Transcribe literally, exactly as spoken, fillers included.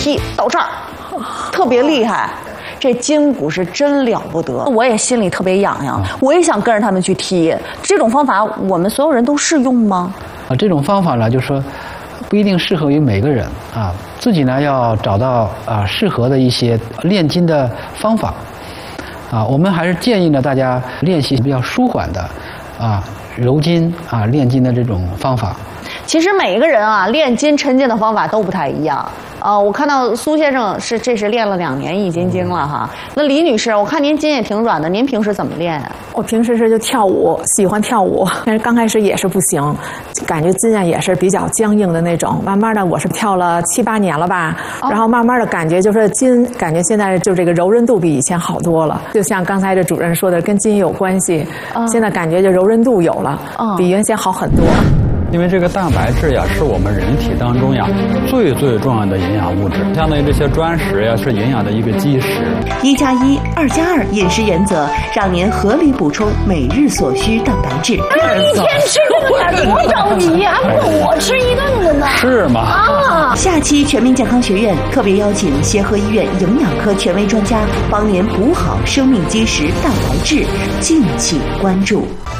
踢到这儿，特别厉害。这筋骨是真了不得，我也心里特别痒痒，我也想跟着他们去踢。这种方法我们所有人都适用吗？ 啊，这种方法呢，就是说不一定适合于每个人啊，自己呢要找到啊适合的一些练筋的方法。啊，我们还是建议呢大家练习比较舒缓的啊柔筋啊练筋的这种方法。 其实每一个人啊练筋抻筋的方法都不太一样。呃，我看到苏先生是这是练了两年易筋经了哈。那李女士，我看您筋也挺软的，您平时怎么练啊？ 我平时是就跳舞，喜欢跳舞，但是刚开始也是不行，感觉筋啊也是比较僵硬的那种。慢慢的，我是跳了七八年了吧，哦、然后慢慢的感觉就是筋，感觉现在就这个柔韧度比以前好多了。就像刚才这主任说的，跟筋有关系，哦、现在感觉就柔韧度有了，哦、比原先好很多。 因为这个蛋白质呀，是我们人体当中呀最最重要的营养物质，相当于这些专食呀，是营养的一个基石。 一加一、二加二饮食原则，让您合理补充每日所需蛋白质。 一天吃这么点多着急呀，还不如我吃一顿的呢。 是吗？ 啊！下期全民健康学院特别邀请协和医院营养科权威专家，帮您补好生命基石蛋白质，敬请关注。